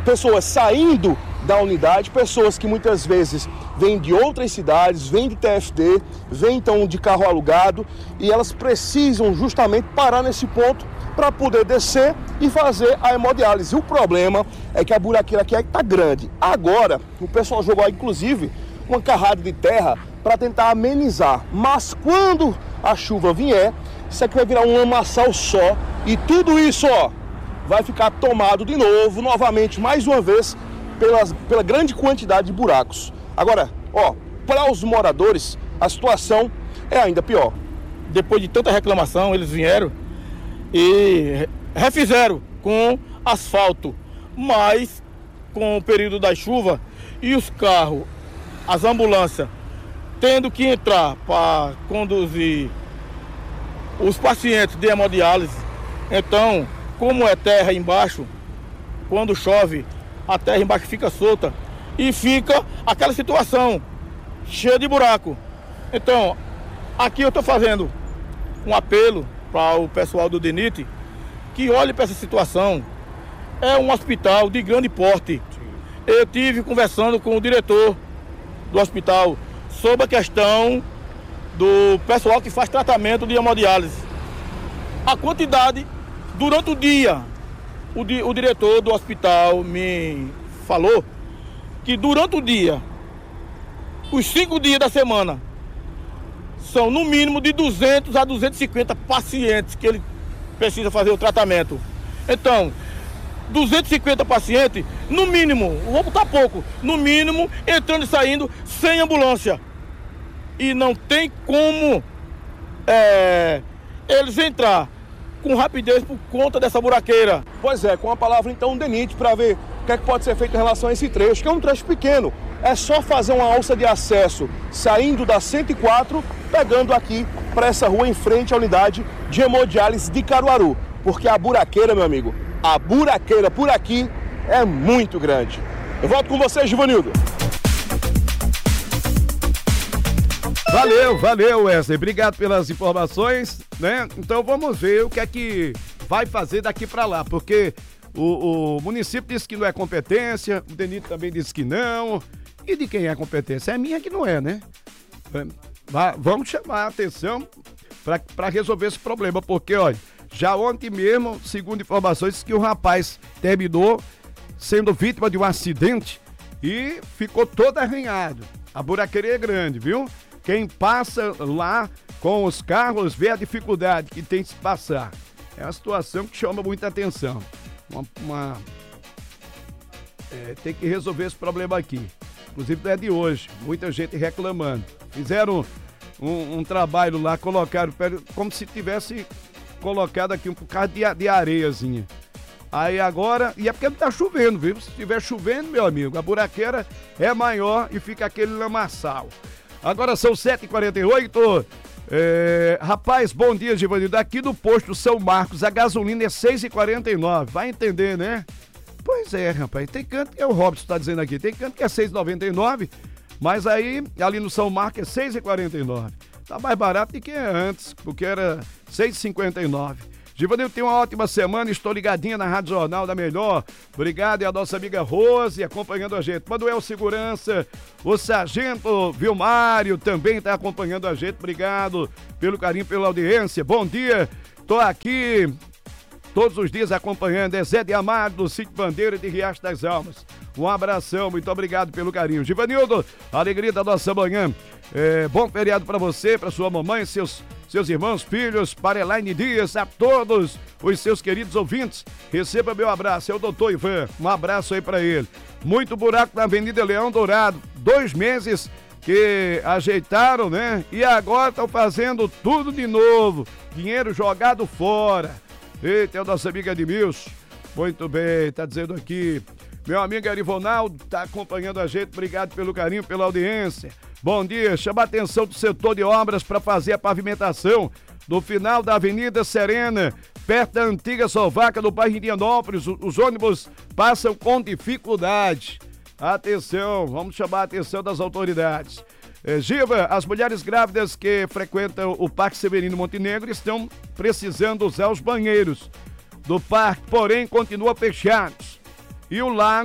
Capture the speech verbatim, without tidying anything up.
pessoas saindo da unidade, pessoas que muitas vezes vêm de outras cidades, vêm de T F D, vêm então de carro alugado e elas precisam justamente parar nesse ponto para poder descer e fazer a hemodiálise. O problema é que a buraqueira aqui está grande. Agora, o pessoal jogou inclusive uma carrada de terra para tentar amenizar, mas quando a chuva vier, isso aqui vai virar um lamaçal só e tudo isso, ó, vai ficar tomado de novo, novamente, mais uma vez, pelas, pela grande quantidade de buracos. Agora, ó, para os moradores, a situação é ainda pior. Depois de tanta reclamação, eles vieram e refizeram com asfalto, mas com o período da chuva e os carros, as ambulâncias, tendo que entrar para conduzir os pacientes de hemodiálise. Então, como é terra embaixo, quando chove, a terra embaixo fica solta e fica aquela situação cheia de buraco. Então, aqui eu estou fazendo um apelo para o pessoal do DENIT que olhe para essa situação. É um hospital de grande porte. Eu tive conversando com o diretor do hospital sobre a questão do pessoal que faz tratamento de hemodiálise. A quantidade, durante o dia, o, di, o diretor do hospital me falou que durante o dia, os cinco dias da semana, são no mínimo de duzentos a duzentos e cinquenta pacientes que ele precisa fazer o tratamento. Então, duzentos e cinquenta pacientes, no mínimo, vou botar pouco, no mínimo, entrando e saindo sem ambulância. E não tem como é, eles entrar com rapidez por conta dessa buraqueira. Pois é, com a palavra então o DENIT para ver o que é que pode ser feito em relação a esse trecho, que é um trecho pequeno. É só fazer uma alça de acesso saindo da cento e quatro, pegando aqui para essa rua em frente à unidade de hemodiálise de Caruaru. Porque a buraqueira, meu amigo, a buraqueira por aqui é muito grande. Eu volto com você, Givanildo. Valeu, valeu, Wesley. Obrigado pelas informações, né? Então vamos ver o que é que vai fazer daqui para lá, porque o, o município disse que não é competência, o DENIT também disse que não. E de quem é a competência? É minha que não é, né? Vamos chamar a atenção para resolver esse problema, porque, olha, já ontem mesmo, segundo informações, que o rapaz terminou sendo vítima de um acidente e ficou todo arranhado. A buraqueira é grande, viu? Quem passa lá com os carros vê a dificuldade que tem de se passar. É uma situação que chama muita atenção. Uma, uma, é, tem que resolver esse problema aqui. Inclusive não é de hoje, muita gente reclamando. Fizeram um, um trabalho lá, colocaram como se tivesse colocado aqui um bocado de, de areiazinha. Aí agora, e é porque não tá chovendo, viu? Se estiver chovendo, meu amigo, a buraqueira é maior e fica aquele lamaçal. Agora são sete e quarenta e oito. É, rapaz, bom dia, Givanildo. Aqui do posto São Marcos, a gasolina é seis e quarenta e nove. Vai entender, né? Pois é, rapaz. Tem canto que é o Robson tá dizendo aqui. Tem canto que é seis e noventa e nove. Mas aí, ali no São Marcos, é seis e quarenta e nove. Tá mais barato do que antes, porque era seis e cinquenta e nove. Givanildo, tem uma ótima semana, estou ligadinha na Rádio Jornal da Melhor. Obrigado, e a nossa amiga Rose acompanhando a gente. Manuel Segurança, o Sargento Vilmário também está acompanhando a gente. Obrigado pelo carinho, pela audiência. Bom dia, tô aqui todos os dias acompanhando. É Zé de Amado, do Sítio Bandeira de Riacho das Almas. Um abração, muito obrigado pelo carinho. Givanildo, alegria da nossa manhã. É, bom feriado para você, para sua mamãe, seus... seus irmãos, filhos, para Elaine Dias, a todos os seus queridos ouvintes, receba meu abraço, é o doutor Ivan, um abraço aí para ele. Muito buraco na Avenida Leão Dourado, dois meses que ajeitaram, né? E agora estão fazendo tudo de novo, dinheiro jogado fora. Eita, é o nosso amigo Edmilson, muito bem, tá dizendo aqui. Meu amigo Arivonaldo tá acompanhando a gente, obrigado pelo carinho, pela audiência. Bom dia, chama a atenção do setor de obras para fazer a pavimentação do final da Avenida Serena, perto da antiga Sovaca do bairro Indianópolis. Os ônibus passam com dificuldade. Atenção, vamos chamar a atenção das autoridades. É, Giva, as mulheres grávidas que frequentam o Parque Severino Montenegro estão precisando usar os banheiros do parque, porém continua fechados. E o lago